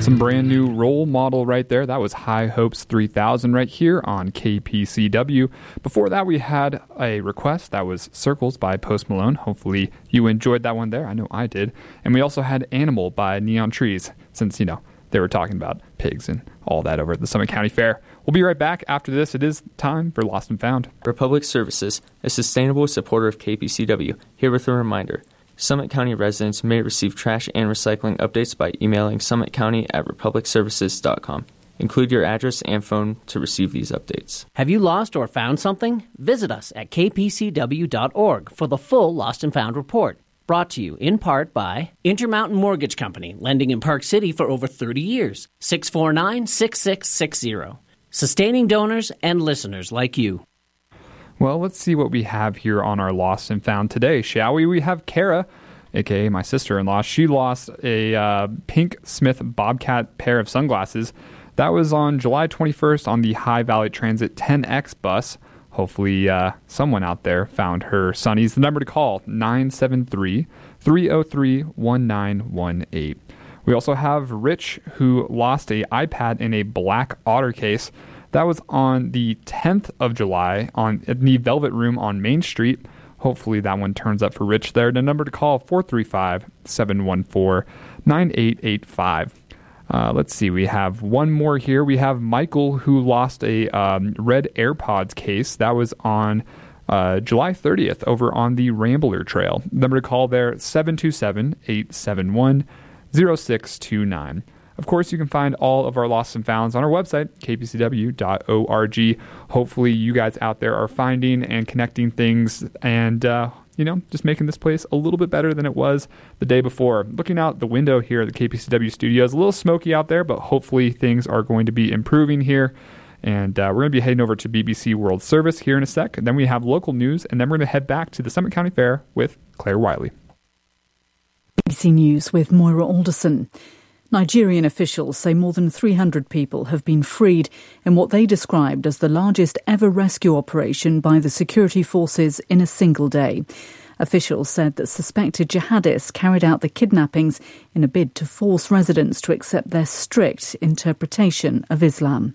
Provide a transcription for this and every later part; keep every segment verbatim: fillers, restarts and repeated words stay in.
Some brand new role model right there. That was High Hopes three thousand right here on K P C W. Before that, we had a request. That was Circles by Post Malone. Hopefully you enjoyed that one there. I know I did. And we also had Animal by Neon Trees, since, you know, they were talking about pigs and all that over at the Summit County Fair. We'll be right back after this. It is time for Lost and Found. Republic Services, a sustainable supporter of K P C W, here with a reminder. Summit County residents may receive trash and recycling updates by emailing summitcounty at republic services dot com. Include your address and phone to receive these updates. Have you lost or found something? Visit us at k p c w dot org for the full Lost and Found report. Brought to you in part by Intermountain Mortgage Company, lending in Park City for over thirty years. six four nine, six six six zero. Sustaining donors and listeners like you. Well, let's see what we have here on our Lost and Found today, shall we? We have Kara, a k a my sister-in-law. She lost a uh, pink Smith Bobcat pair of sunglasses. That was on July twenty-first on the High Valley Transit ten X bus. Hopefully uh, someone out there found her sunnies. The number to call, nine seven three, three oh three, one nine one eight. We also have Rich, who lost a iPad in a black otter case. That was on the tenth of July on in the Velvet Room on Main Street. Hopefully that one turns up for Rich there. The number to call, four three five, seven one four, nine eight eight five. Uh, let's see, we have one more here. We have Michael, who lost a um, red AirPods case. That was on uh, July thirtieth over on the Rambler Trail. The number to call there, seven two seven, eight seven one, zero six two nine. Of course, you can find all of our Lost and Founds on our website, k p c w dot org. Hopefully, you guys out there are finding and connecting things and, uh, you know, just making this place a little bit better than it was the day before. Looking out the window here at the K P C W studios, a little smoky out there, but hopefully things are going to be improving here. And uh, we're going to be heading over to B B C World Service here in a sec. And then we have local news, and then we're going to head back to the Summit County Fair with Claire Wiley. B B C News with Moira Alderson. Nigerian officials say more than three hundred people have been freed in what they described as the largest ever rescue operation by the security forces in a single day. Officials said that suspected jihadists carried out the kidnappings in a bid to force residents to accept their strict interpretation of Islam.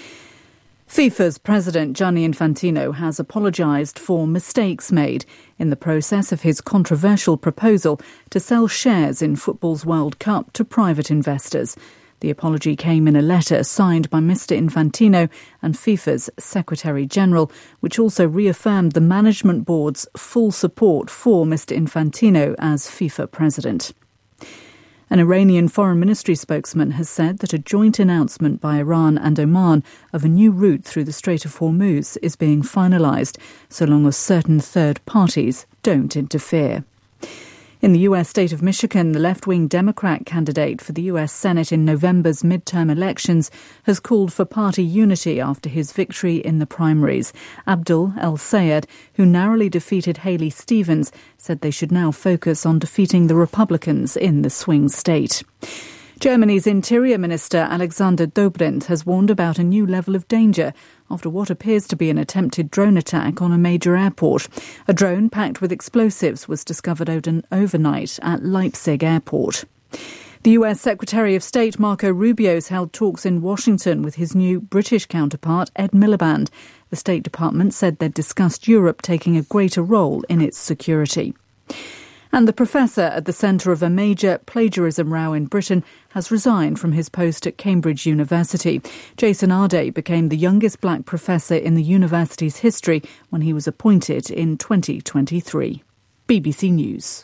FIFA's president Gianni Infantino has apologised for mistakes made in the process of his controversial proposal to sell shares in football's World Cup to private investors. The apology came in a letter signed by Mister Infantino and FIFA's Secretary-General, which also reaffirmed the management board's full support for Mister Infantino as FIFA president. An Iranian foreign ministry spokesman has said that a joint announcement by Iran and Oman of a new route through the Strait of Hormuz is being finalised, so long as certain third parties don't interfere. In the U S state of Michigan, the left-wing Democrat candidate for the U S Senate in November's midterm elections has called for party unity after his victory in the primaries. Abdul El-Sayed, who narrowly defeated Haley Stevens, said they should now focus on defeating the Republicans in the swing state. Germany's Interior Minister Alexander Dobrindt has warned about a new level of danger after what appears to be an attempted drone attack on a major airport. A drone packed with explosives was discovered overnight at Leipzig Airport. The U S Secretary of State Marco Rubio has held talks in Washington with his new British counterpart Ed Miliband. The State Department said they'd discussed Europe taking a greater role in its security. And the professor at the centre of a major plagiarism row in Britain has resigned from his post at Cambridge University. Jason Arday became the youngest black professor in the university's history when he was appointed in twenty twenty-three. B B C News.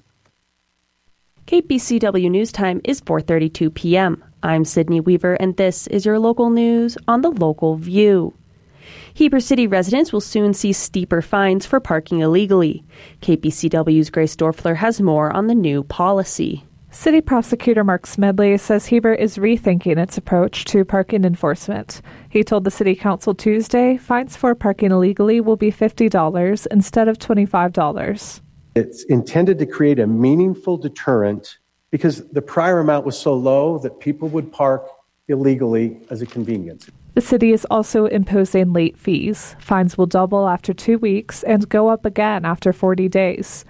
K P C W News Time is four thirty-two p.m. I'm Sydney Weaver, and this is your local news on the Local View. Heber City residents will soon see steeper fines for parking illegally. K P C W's Grace Dorfler has more on the new policy. City Prosecutor Mark Smedley says Heber is rethinking its approach to parking enforcement. He told the City Council Tuesday fines for parking illegally will be fifty dollars instead of twenty-five dollars. It's intended to create a meaningful deterrent because the prior amount was so low that people would park illegally as a convenience. The city is also imposing late fees. Fines will double after two weeks and go up again after forty days.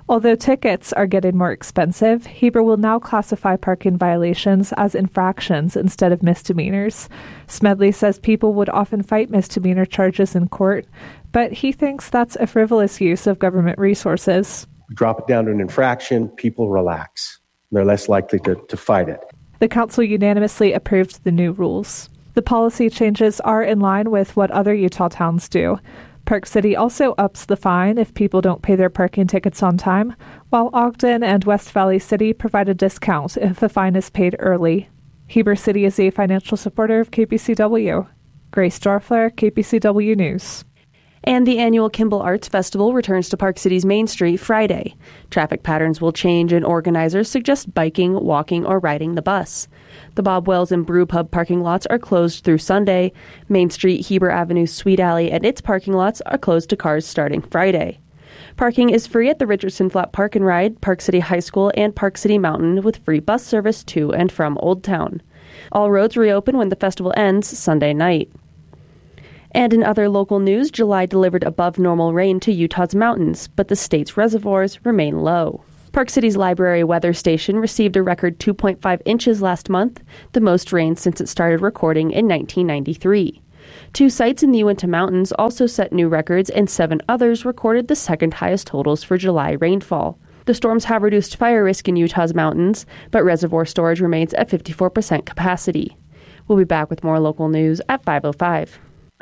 Although tickets are getting more expensive, Heber will now classify parking violations as infractions instead of misdemeanors. Smedley says people would often fight misdemeanor charges in court, but he thinks that's a frivolous use of government resources. Drop it down to an infraction, people relax. They're less likely to, to fight it. The council unanimously approved the new rules. The policy changes are in line with what other Utah towns do. Park City also ups the fine if people don't pay their parking tickets on time, while Ogden and West Valley City provide a discount if the fine is paid early. Heber City is a financial supporter of K P C W. Grace Dorfler, K P C W News. And the annual Kimball Arts Festival returns to Park City's Main Street Friday. Traffic patterns will change and organizers suggest biking, walking, or riding the bus. The Bob Wells and Brew Pub parking lots are closed through Sunday. Main Street, Heber Avenue, Sweet Alley, and its parking lots are closed to cars starting Friday. Parking is free at the Richardson Flat Park and Ride, Park City High School, and Park City Mountain with free bus service to and from Old Town. All roads reopen when the festival ends Sunday night. And in other local news, July delivered above normal rain to Utah's mountains, but the state's reservoirs remain low. Park City's Library Weather Station received a record two point five inches last month, the most rain since it started recording in nineteen ninety-three. Two sites in the Uinta Mountains also set new records, and seven others recorded the second highest totals for July rainfall. The storms have reduced fire risk in Utah's mountains, but reservoir storage remains at fifty-four percent capacity. We'll be back with more local news at five oh five.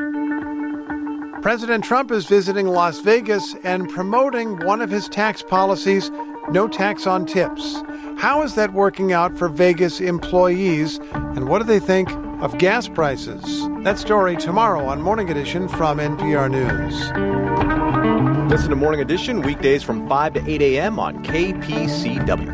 President Trump is visiting Las Vegas and promoting one of his tax policies, no tax on tips. How is that working out for Vegas employees, and what do they think of gas prices? That story tomorrow on Morning Edition from N P R News. Listen to Morning Edition weekdays from five to eight a.m. on K P C W.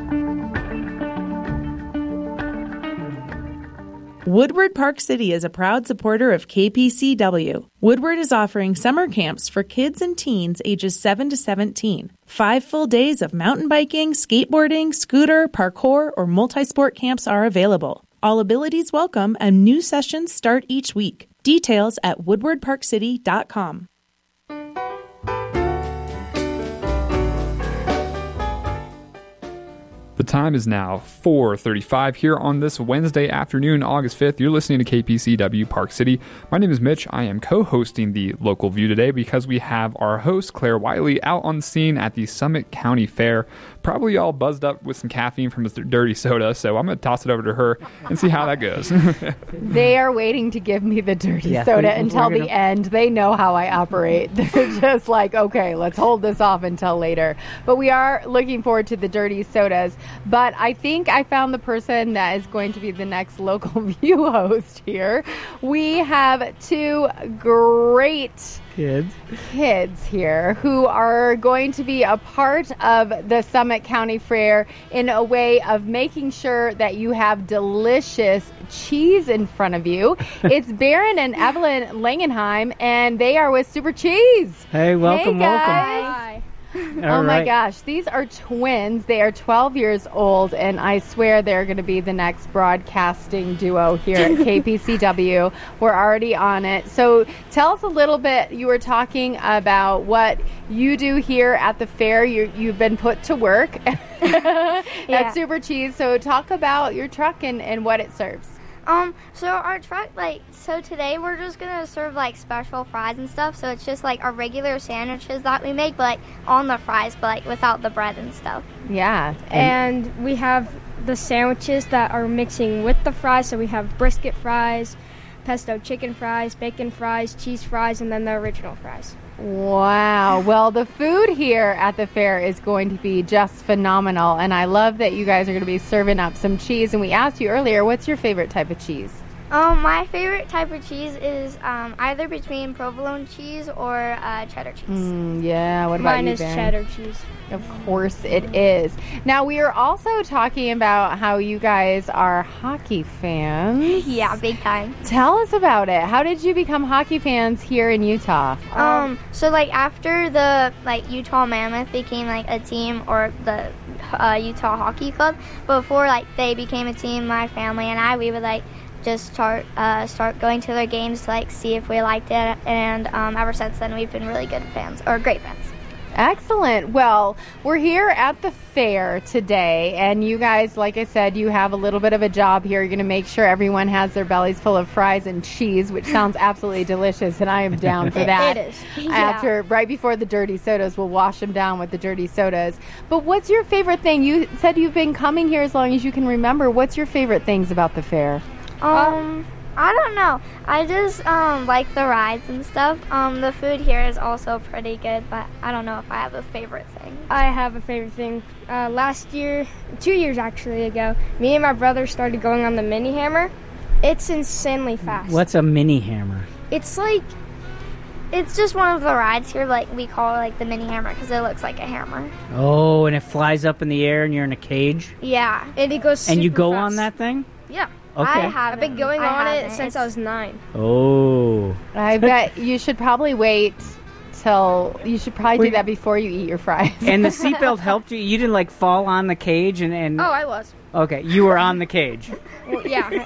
Woodward Park City is a proud supporter of K P C W. Woodward is offering summer camps for kids and teens ages seven to seventeen. Five full days of mountain biking, skateboarding, scooter, parkour, or multi-sport camps are available. All abilities welcome, and new sessions start each week. Details at woodward park city dot com. The time is now four thirty-five here on this Wednesday afternoon, August fifth. You're listening to K P C W Park City. My name is Mitch. I am co-hosting the Local View today because we have our host, Claire Wiley, out on the scene at the Summit County Fair. Probably all buzzed up with some caffeine from his dirty soda, so I'm going to toss it over to her and see how that goes. They are waiting to give me the dirty yeah, soda we, until the gonna... end. They know how I operate. They're just like, okay, let's hold this off until later. But we are looking forward to the dirty sodas. But I think I found the person that is going to be the next Local View host here. We have two great kids kids here who are going to be a part of the Summit County Fair in a way of making sure that you have delicious cheese in front of you. It's Baron and Evelyn Langenheim, and they are with Super Cheese. Hey, welcome, hey guys. welcome. Hi. All oh my right. gosh, these are twins. They are twelve years old, and I swear they're going to be the next broadcasting duo here at K P C W. We're already on it. So tell us a little bit. You were talking about what you do here at the fair. You, you've been put to work yeah. at Super Cheese. So talk about your truck and, and what it serves. Um, so our truck, like, so today we're just gonna serve, like, special fries and stuff, so it's just, like, our regular sandwiches that we make, but, like, on the fries, but, like, without the bread and stuff. Yeah. And, and we have the sandwiches that are mixing with the fries, so we have brisket fries, pesto chicken fries, bacon fries, cheese fries, and then the original fries. Wow. Well, the food here at the fair is going to be just phenomenal, and I love that you guys are going to be serving up some cheese. And we asked you earlier, what's your favorite type of cheese? Um, my favorite type of cheese is um, either between provolone cheese or uh, cheddar cheese. Mm, yeah. What about Mine you, is Baron? cheddar cheese. Of course it is. Now, we are also talking about how you guys are hockey fans. Yeah, big time. Tell us about it. How did you become hockey fans here in Utah? Um, so, like, after the, like, Utah Mammoth became, like, a team, or the uh, Utah Hockey Club, before, like, they became a team, my family and I, we would, like, just start uh, start going to their games to, like, see if we liked it, and um, ever since then we've been really good fans, or great fans. Excellent. Well, we're here at the fair today, and you guys, like I said, you have a little bit of a job here. You're going to make sure everyone has their bellies full of fries and cheese, which sounds absolutely delicious, and I am down for that. It is. Yeah. After, right before the dirty sodas, we'll wash them down with the dirty sodas. But what's your favorite thing? You said you've been coming here as long as you can remember. What's your favorite things about the fair? Um... I don't know. I just um, like the rides and stuff. Um, the food here is also pretty good, but I don't know if I have a favorite thing. I have a favorite thing. Uh, last year, two years actually ago, me and my brother started going on the mini hammer. It's insanely fast. What's a mini hammer? It's like, it's just one of the rides here. Like we call it like the mini hammer because it looks like a hammer. Oh, and it flies up in the air and you're in a cage? Yeah. And it goes super And you go fast. on that thing? Yeah. Okay. I haven't. I've been going I on haven't. it since It's, I was nine. Oh. I bet you should probably wait till, you should probably do that before you eat your fries. And the seatbelt helped you? You didn't, like, fall on the cage and... and Oh, I was. Okay, you were on the cage. Well, yeah.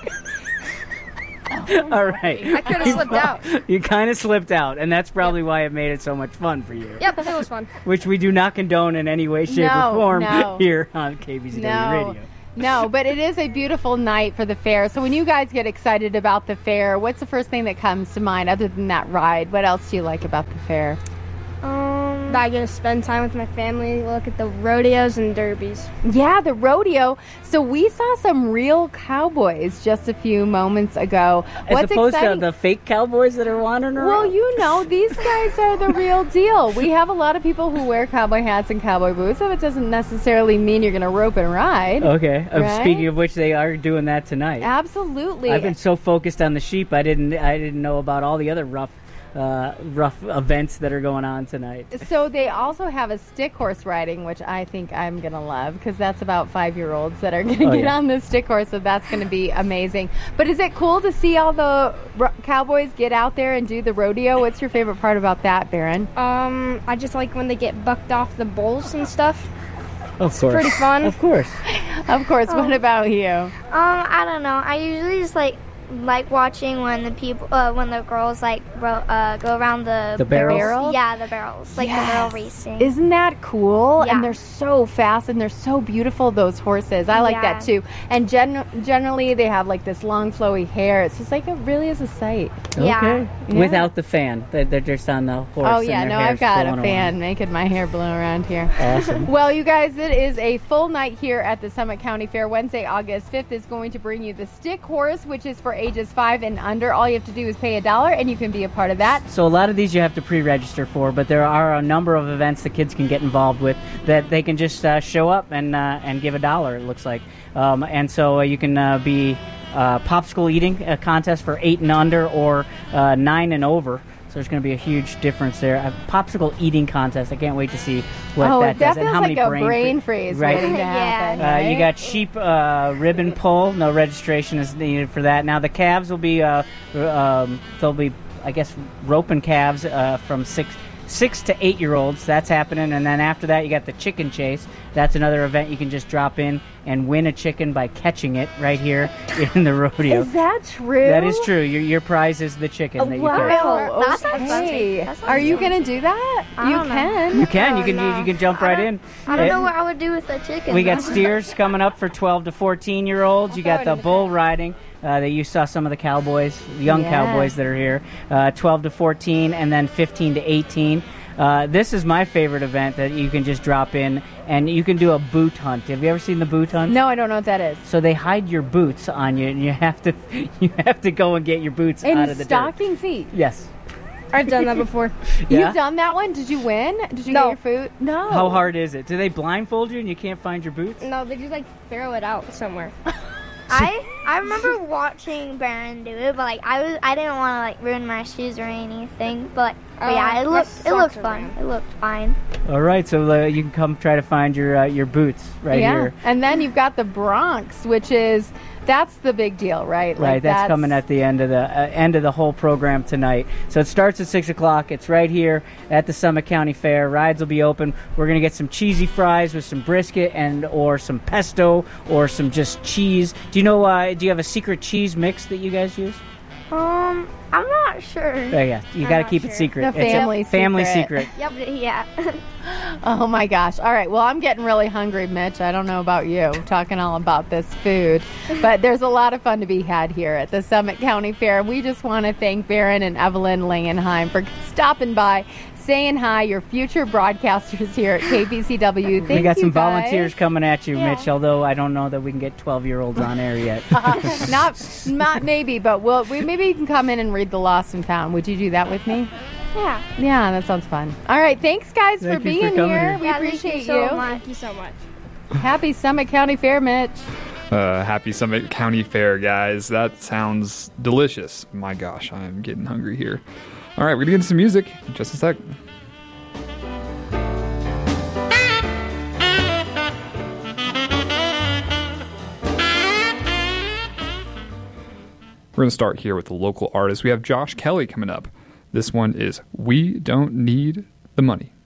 All right. I could have slipped out. You kind of slipped out, and that's probably why it made it so much fun for you. Yep, it was fun. Which we do not condone in any way, shape, No, or form no. here on K B C W No. Radio. No, but it is a beautiful night for the fair. So when you guys get excited about the fair, what's the first thing that comes to mind other than that ride? What else do you like about the fair? Um, I get to spend time with my family, look at the rodeos and derbies. Yeah, the rodeo. So we saw some real cowboys just a few moments ago. As What's opposed exciting? to the fake cowboys that are wandering around? Well, you know, these guys are the real deal. We have a lot of people who wear cowboy hats and cowboy boots, so it doesn't necessarily mean you're going to rope and ride. Okay. Uh, Right? Speaking of which, they are doing that tonight. Absolutely. I've been so focused on the sheep, I didn't I didn't know about all the other rough uh, rough events that are going on tonight. So they also have a stick horse riding, which I think I'm going to love because that's about five-year-olds that are going to Oh, get yeah. on the stick horse, so that's going to be amazing. But is it cool to see all the ro- cowboys get out there and do the rodeo? What's your favorite part about that, Baron? Um, I just like when they get bucked off the bulls and stuff. Of course. Pretty fun. Of course. Of course. What about you? Um, I don't know. I usually just like like watching when the people, uh, when the girls like ro- uh, go around the The barrels? barrels? Yeah, the barrels, like Yes. the barrel racing. Isn't that cool? Yeah. And they're so fast and they're so beautiful, those horses. I like Yeah. that too. And gen- generally they have like this long flowy hair. It's just like, it really is a sight. Yeah. Okay. Yeah. Without the fan. They're, they're just on the horse. Oh and yeah, their no, hair's I've got a blowing fan around. making my hair blow around here. Awesome. Well, you guys, it is a full night here at the Summit County Fair. Wednesday, August fifth is going to bring you the stick horse, which is for ages five and under. All you have to do is pay a dollar, and you can be a part of that. So a lot of these you have to pre-register for, but there are a number of events that kids can get involved with that they can just uh, show up and uh, and give a dollar. It looks like, um, and so uh, you can uh, be uh, popsicle eating a contest for eight and under or uh, nine and over. So there's going to be a huge difference there. A popsicle eating contest. I can't wait to see what oh, that, that does feels and how like many a brain, brain fre- freeze right? waiting to Yeah. happen. Uh, you right? got sheep uh, ribbon pull. No registration is needed for that. Now the calves will be, uh, um, they'll be, I guess, roping calves uh, from six six to eight year olds. That's happening, and then after that you got the chicken chase. That's another event you can just drop in and win a chicken by catching it right here in the rodeo. Is that true? That is true. Your your prize is the chicken that you catch. Wow. That sounds Okay. fun. That sounds Are you fun. going to do that? I You don't know. can. You can. You Oh, can. no. You can jump right in. I don't Uh, know what I would do with a chicken. We got though. steers coming up for twelve to fourteen year olds. You got the bull riding uh, that you saw some of the cowboys, young Yeah. cowboys that are here. Uh, twelve to fourteen, and then fifteen to eighteen. Uh, this is my favorite event that you can just drop in, and you can do a boot hunt. Have you ever seen the boot hunt? No, I don't know what that is. So they hide your boots on you, and you have to you have to go and get your boots In out of the dirt. stocking feet. Yes. I've done that before. Yeah? You've done that one? Did you win? Did you No. get your food? No. How hard is it? Do they blindfold you and you can't find your boots? No, they just like throw it out somewhere. I I remember watching Baron do it, but like I was I didn't want to like ruin my shoes or anything. But, like, but Oh, yeah, it my looked it looked socks are fun. ruined. It looked fine. All right, so uh, you can come try to find your uh, your boots right yeah. here. And then you've got the Bronx, which is that's the big deal, right? Right, Like, that's, coming at the end of the uh, end of the whole program tonight. So it starts at six o'clock. It's right here at the Summit County Fair. Rides will be open. We're gonna get some cheesy fries with some brisket and or some pesto or some just cheese. Do you know? Uh, do you have a secret cheese mix that you guys use? Um, I'm not sure. Oh, yeah, you I'm got to not keep sure. it secret. The It's a family family secret. secret. Yep, yeah. Oh my gosh. All right. Well, I'm getting really hungry, Mitch. I don't know about you, talking all about this food. But there's a lot of fun to be had here at the Summit County Fair. We just want to thank Barron and Evelyn Langenheim for stopping by, saying hi, your future broadcasters here at K P C W. Thank we got you some guys. volunteers coming at you, Yeah. Mitch, although I don't know that we can get twelve-year-olds on air yet. not, not maybe, but we'll, we maybe you can come in and read the Lost and Found. Would you do that with me? Yeah. Yeah, that sounds fun. All right, thanks guys Thank for you being for coming here. here. We Yeah, appreciate thank you so you. much. Thank you so much. Happy Summit County Fair, Mitch. Uh, happy Summit County Fair, guys. That sounds delicious. My gosh, I'm getting hungry here. All right, we're going to get into some music in just a sec. We're going to start here with the local artist. We have Josh Kelly coming up. This one is We Don't Need the Money.